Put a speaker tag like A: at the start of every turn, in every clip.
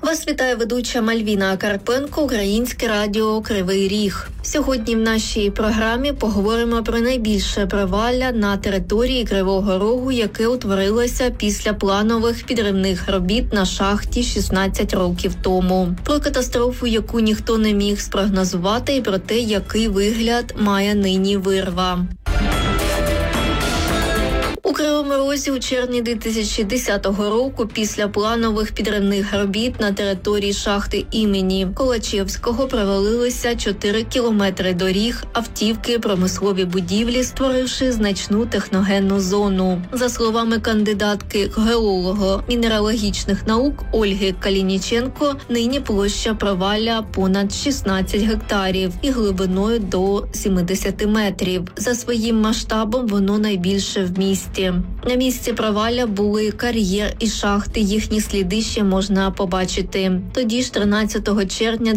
A: Вас вітає ведуча Мальвіна Карпенко, Українське радіо «Кривий Ріг». Сьогодні в нашій програмі поговоримо про найбільше провалля на території Кривого Рогу, яке утворилося після планових підривних робіт на шахті 16 років тому. Про катастрофу, яку ніхто не міг спрогнозувати, і про те, який вигляд має нині вирва. У Кривому Розі у червні 2010 року після планових підривних робіт на території шахти імені Колачевського провалилися 4 кілометри доріг, автівки, промислові будівлі, створивши значну техногенну зону. За словами кандидатки геолого-мінералогічних наук Ольги Калініченко, нині площа провалля понад 16 гектарів і глибиною до 70 метрів. За своїм масштабом воно найбільше в місті. На місці провалля були кар'єр і шахти, їхні сліди ще можна побачити. Тоді ж 13 червня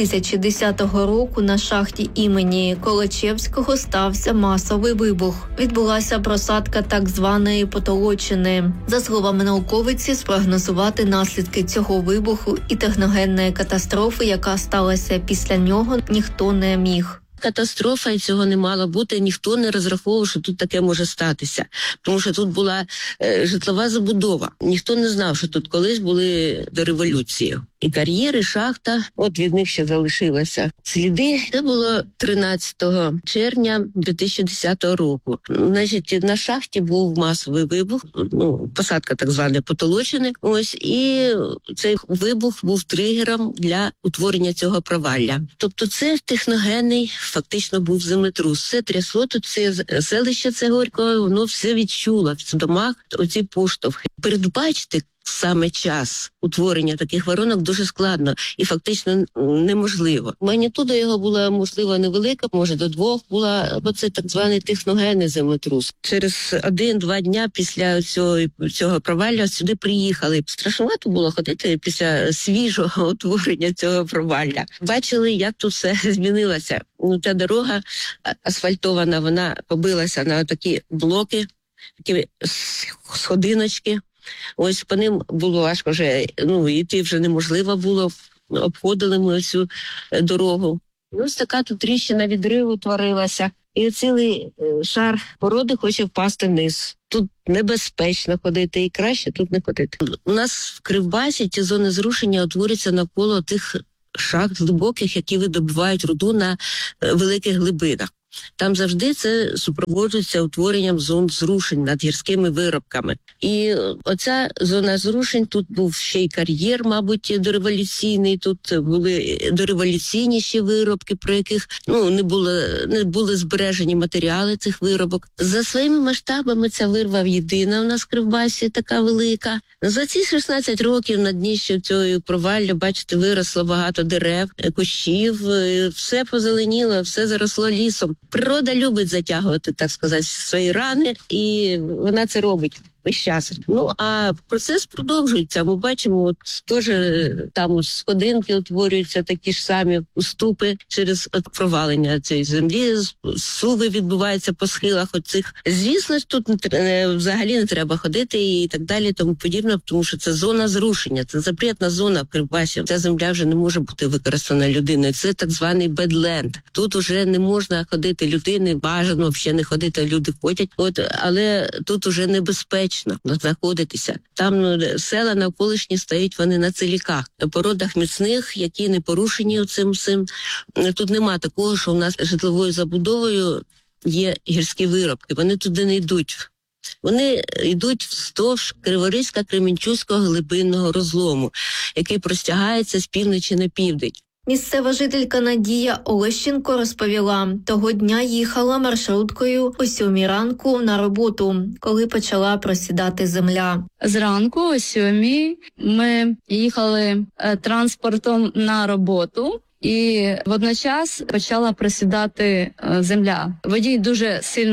A: 2010 року на шахті імені Колачевського стався масовий вибух. Відбулася просадка так званої потолочини. За словами науковиці, спрогнозувати наслідки цього вибуху і техногенної катастрофи, яка сталася після нього, ніхто не міг.
B: Катастрофа, і цього не мало бути, ніхто не розраховував, що тут таке може статися. Тому що тут була житлова забудова. Ніхто не знав, що тут колись були до революції. І кар'єри, шахта, от від них ще залишилися сліди. Це було 13 червня 2010 року. Значить, на шахті був масовий вибух, посадка так званої потолочини. Ось, і цей вибух був тригером для утворення цього провалля. Тобто це техногенний, фактично був землетрус. Все трясло, тут все селище це Горького, воно все відчуло в домах оці поштовхи. Передбачити саме час утворення таких воронок дуже складно і фактично неможливо. Магнітуда його була, можливо, невелика, може до 2 була, бо це так званий техногенний землетрус. Через 1-2 дня після цього провалля сюди приїхали. Страшновато було ходити після свіжого утворення цього провалля. Бачили, як тут все змінилося. Ця дорога асфальтована, вона побилася на такі блоки, такі сходиночки. Ось по ним було важко вже, йти вже неможливо було, обходили ми цю дорогу. Ось така тут тріщина відриву утворилася, і цілий шар породи хоче впасти вниз. Тут небезпечно ходити і краще тут не ходити. У нас в Кривбасі ті зони зрушення утворюються навколо тих шахт глибоких, які видобувають руду на великих глибинах. Там завжди це супроводжується утворенням зон зрушень над гірськими виробками. І оця зона зрушень, тут був ще й кар'єр, мабуть, дореволюційний, тут були дореволюційні ще виробки, про яких не були збережені матеріали цих виробок. За своїми масштабами ця вирва єдина у нас в Кривбасі, така велика. За ці 16 років на дні ще цього провалля, бачите, виросло багато дерев, кущів, все позеленіло, все заросло лісом. Природа любить затягувати, так сказати, свої рани, і вона це робить весь час. А процес продовжується. Ми бачимо, теж там сходинки утворюються, такі ж самі уступи через провалення цієї землі, суви відбуваються по схилах оцих. Звісно, тут взагалі не треба ходити і так далі, тому подібне, тому що це зона зрушення, це запретна зона в Кривбасі. Ця земля вже не може бути використана людиною. Це так званий бедленд. Тут уже не можна ходити людини, бажано взагалі не ходити, люди ходять. Але тут уже небезпечно знаходитися. Там села навколишні стоять вони на целіках, на породах міцних, які не порушені оцим всім. Тут нема такого, що у нас житловою забудовою є гірські виробки. Вони туди не йдуть. Вони йдуть вздовж Криворізько-Кременчуцького глибинного розлому, який простягається з півночі на південь.
A: Місцева жителька Надія Олещенко розповіла, того дня їхала маршруткою о 7 ранку на роботу, коли почала просідати земля.
C: Зранку о 7 ми їхали транспортом на роботу. І водночас почала просідати земля. Водій дуже сильно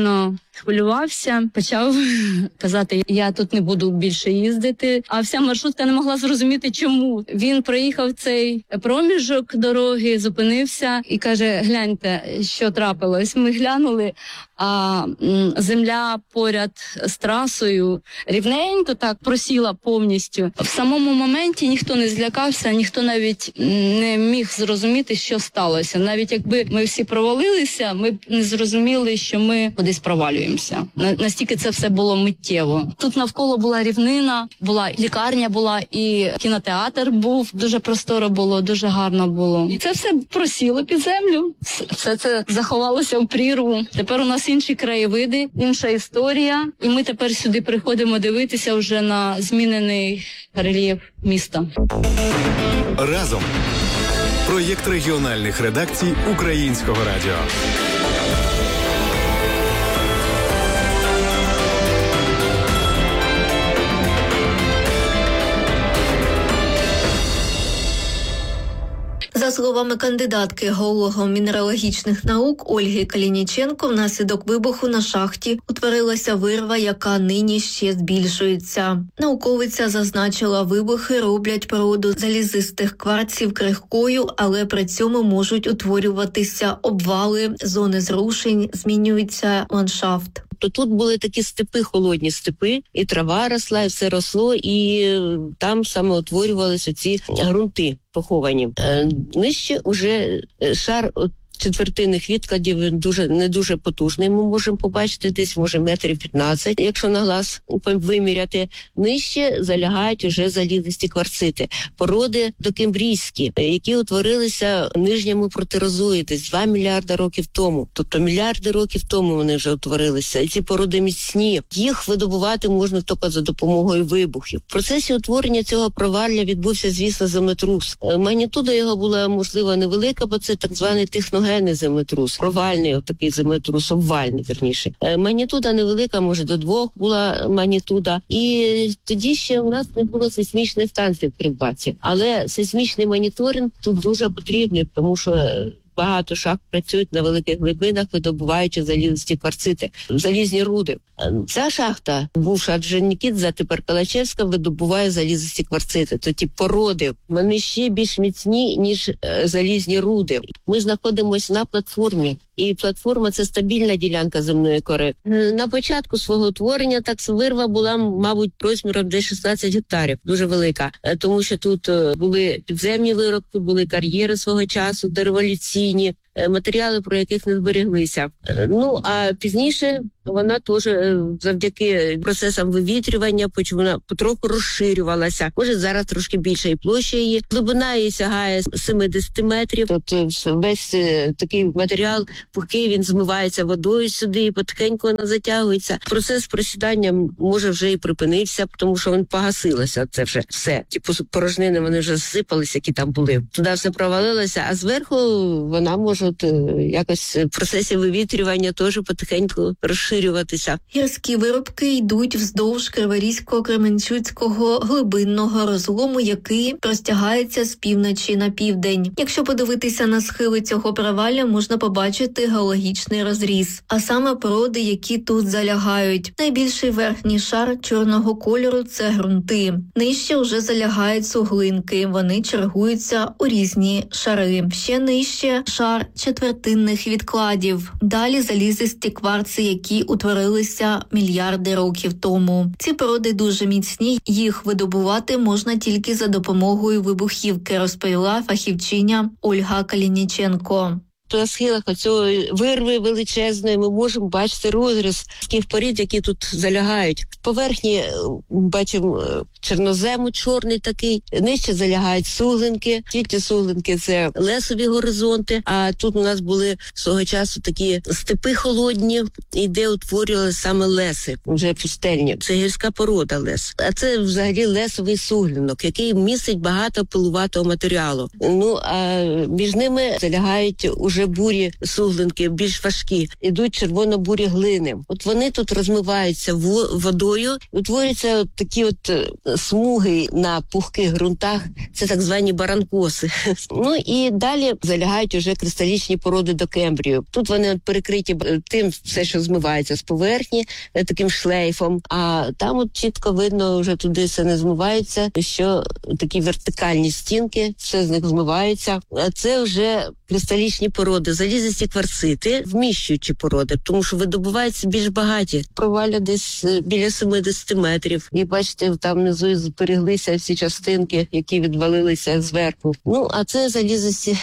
C: хвилювався, почав казати, я тут не буду більше їздити. А вся маршрутка не могла зрозуміти, чому. Він проїхав цей проміжок дороги, зупинився і каже, гляньте, що трапилось. Ми глянули, а земля поряд з трасою рівненько так просіла повністю. В самому моменті ніхто не злякався, ніхто навіть не міг зрозуміти, що сталося. Навіть якби ми всі провалилися, ми б не зрозуміли, що ми кудись провалюємося. Настільки це все було миттєво. Тут навколо була рівнина, була лікарня, була і кінотеатр був. Дуже просторо було, дуже гарно було. І це все просіло під землю. Все це заховалося в прірву. Тепер у нас інші краєвиди, інша історія. І ми тепер сюди приходимо дивитися вже на змінений рельєф міста.
D: Разом. Проєкт регіональних редакцій Українського радіо.
A: За словами кандидатки геолого-мінералогічних наук Ольги Калініченко, внаслідок вибуху на шахті утворилася вирва, яка нині ще збільшується. Науковиця зазначила, вибухи роблять породу залізистих кварців крихкою, але при цьому можуть утворюватися обвали, зони зрушень, змінюється ландшафт.
B: То тут були такі степи, холодні степи, і трава росла, і все росло, і там саме утворювалися ці ґрунти поховані. Нижче уже шар четвертинних відкладів не дуже потужний. Ми можемо побачити десь, може, 15 метрів, якщо на глаз виміряти. Нижче залягають уже залізисті кварцити. Породи докембрійські, які утворилися в нижньому протерозої десь 2 мільярди років тому. Тобто мільярди років тому вони вже утворилися. І ці породи міцні. Їх видобувати можна тільки за допомогою вибухів. В процесі утворення цього провалля відбувся, звісно, землетрус. Магнітуда його була, можливо, невелика, бо це так званий техногенний землетрус, провальний такий землетрус, обвальний, вірніше. Магнітуда невелика, може до 2 була магнітуда. І тоді ще у нас не було сейсмічної станції в Кривбасі. Але сейсмічний моніторинг тут дуже потрібний, тому що багато шахт працюють на великих глибинах, видобуваючи залізисті кварцити, залізні руди. Ця шахта, бувша Орджонікідзе, тепер Калачевська, видобуває залізисті кварцити. То ті породи, вони ще більш міцні, ніж залізні руди. Ми знаходимося на платформі. І платформа – це стабільна ділянка земної кори. На початку свого утворення так вирва була, мабуть, розміром десь 16 гектарів, дуже велика. Тому що тут були підземні виробки, були кар'єри свого часу, дереволюційні, матеріали, про яких не збереглися. Ну, а пізніше вона теж завдяки процесам вивітрювання вона потроху розширювалася. Може, зараз трошки більша і площа її. Глибина її сягає 70 метрів. Тобто весь такий матеріал пухкий, він змивається водою сюди і потихеньку вона затягується. Процес просідання може вже і припинився, тому що він погасилося. Це вже все. Ті порожнини, вони вже зсипалися, які там були. Туди все провалилося, а зверху вона може якось в процесі вивітрювання теж потихеньку розширюватися.
A: Гірські виробки йдуть вздовж Криворізько-Кременчуцького глибинного розлому, який простягається з півночі на південь. Якщо подивитися на схили цього провалля, можна побачити геологічний розріз, а саме породи, які тут залягають. Найбільший верхній шар чорного кольору – це ґрунти. Нижче вже залягають суглинки, вони чергуються у різні шари. Ще нижче – шар четвертинних відкладів. Далі залізисті кварци, які утворилися мільярди років тому. Ці породи дуже міцні, їх видобувати можна тільки за допомогою вибухівки, розповіла фахівчиня Ольга Калініченко.
B: На схилах оцього вирви величезної ми можемо бачити розріз таких порід, які тут залягають. В поверхні бачимо чорнозему чорний такий, нижче залягають суглинки. Ті суглинки – це лесові горизонти, а тут у нас були свого часу такі степи холодні, і де утворювалися саме леси, вже пустельні. Це гірська порода лес. А це взагалі лесовий суглинок, який містить багато пилуватого матеріалу. Ну, а між ними залягають уже вже бурі суглинки, більш важкі, ідуть червоно-бурі глини. От вони тут розмиваються водою, утворюються от такі от смуги на пухких ґрунтах, це так звані баранкоси. Ну і далі залягають уже кристалічні породи до Кембрію. Тут вони перекриті тим все, що змивається з поверхні, таким шлейфом, а там от чітко видно, вже туди все не змивається, що такі вертикальні стінки, все з них змивається. А це вже кристалічні породи, залізисті кварцити, вміщуючі породи, тому що видобуваються більш багаті. Провалля десь біля 70 метрів. І бачите, там внизу збереглися всі частинки, які відвалилися зверху. Ну, а це залізисті,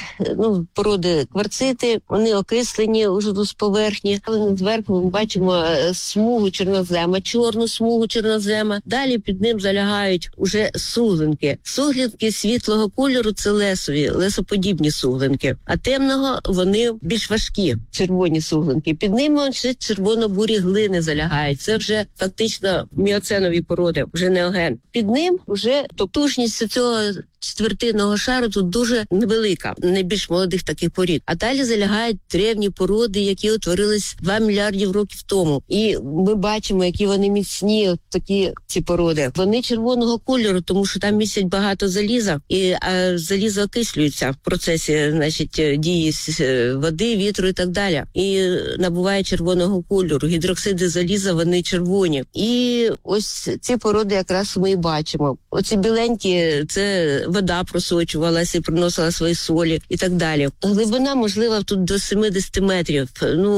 B: породи кварцити, вони окислені уже з поверхні. Але зверху ми бачимо смугу чорнозема, чорну смугу чорнозема. Далі під ним залягають уже суглинки. Суглинки світлого кольору – це лесоподібні суглинки. А темного вони більш важкі, червоні суглинки. Під ними ще червоно-бурі глини залягають. Це вже фактично міоценові породи, вже неоген. Під ним вже потужність цього четвертинного шару тут дуже невелика, найбільш молодих таких порід. А далі залягають древні породи, які утворились 2 мільярдів років тому. І ми бачимо, які вони міцні, такі ці породи. Вони червоного кольору, тому що там містять багато заліза, а залізо окислюється в процесі, дії води, вітру і так далі. І набуває червоного кольору. Гідроксиди заліза, вони червоні. І ось ці породи якраз ми і бачимо. Оці біленькі, це вода просочувалася і приносила свої солі і так далі. Глибина, можливо, тут до 70 метрів.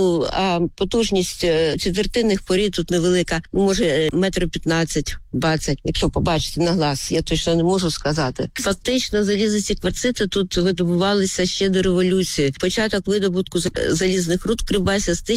B: А потужність четвертинних порід тут невелика. Може, 15-20 метрів, якщо побачити на глаз. Я точно не можу сказати. Фактично, залізисті кварцити тут видобувалися ще до революції. Початок видобутку залізних руд в Кривбасі з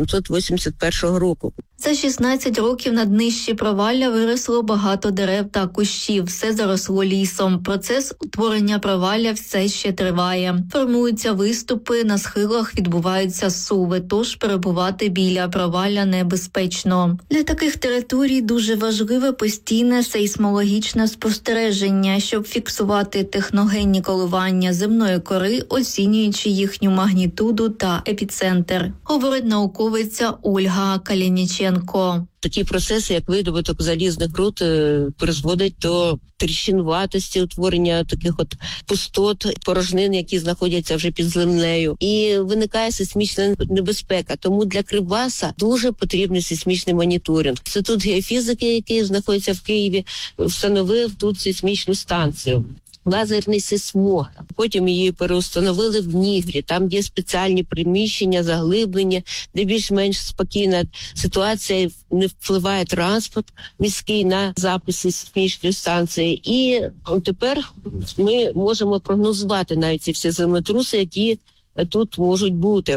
B: 1881 року.
A: За 16 років на днищі провалля виросло багато дерев та кущів. Все заросло лісом. Процес утворення провалля все ще триває. Формуються виступи, на схилах відбуваються суви, тож перебувати біля провалля небезпечно. Для таких територій дуже важливе постійне сейсмологічне спостереження, щоб фіксувати техногенні коливання земної кори, оцінюючи їхню магнітуду та епіцентр, говорить науковиця Ольга Калініченко.
B: Такі процеси, як видобуток залізних руд, призводять до тріщинуватості, утворення таких от пустот, порожнин, які знаходяться вже під землею. І виникає сейсмічна небезпека. Тому для Кривбаса дуже потрібний сейсмічний моніторинг. Інститут геофізики, який знаходиться в Києві, встановив тут сейсмічну станцію. Лазерний сейсмограф. Потім її переустановили в Дніпрі. Там є спеціальні приміщення, заглиблення, де більш-менш спокійна ситуація, не впливає транспорт міський на записи сейсмічної станції. І тепер ми можемо прогнозувати навіть ці всі землетруси, які тут можуть бути.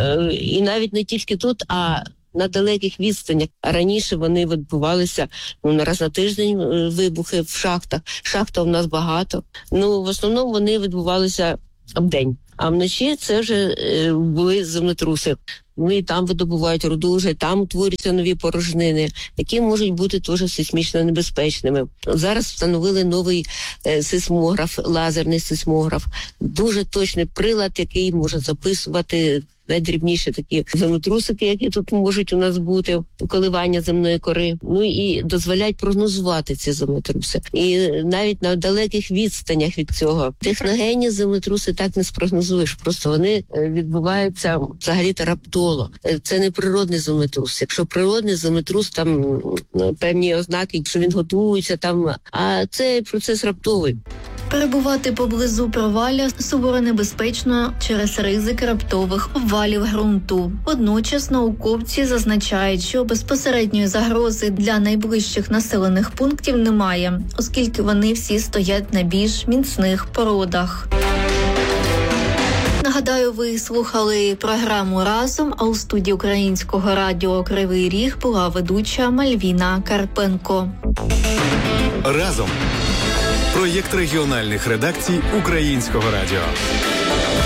B: І навіть не тільки тут, а на далеких відстанях. А раніше вони відбувалися раз на тиждень вибухи в шахтах. Шахта у нас багато. В основному вони відбувалися вдень. А вночі це вже були землетруси. І там видобувають руду, вже там утворюються нові порожнини, які можуть бути теж сейсмічно небезпечними. Зараз встановили новий сейсмограф, лазерний сейсмограф. Дуже точний прилад, який може записувати найдрібніші такі землетрусики, які тут можуть у нас бути, коливання земної кори. І дозволяють прогнозувати ці землетруси. І навіть на далеких відстанях від цього. Техногенні землетруси так не спрогнозуєш. Просто вони відбуваються взагалі-то раптово. Це не природний землетрус. Якщо природний землетрус, там певні ознаки, що він готується, а це процес раптовий.
A: Перебувати поблизу провалля суворо небезпечно через ризик раптових обвалів ґрунту. Водночас науковці зазначають, що безпосередньої загрози для найближчих населених пунктів немає, оскільки вони всі стоять на більш міцних породах. Нагадаю, ви слухали програму «Разом», а у студії Українського радіо «Кривий Ріг» була ведуча Мальвіна Карпенко.
D: «Разом» – проєкт регіональних редакцій Українського радіо.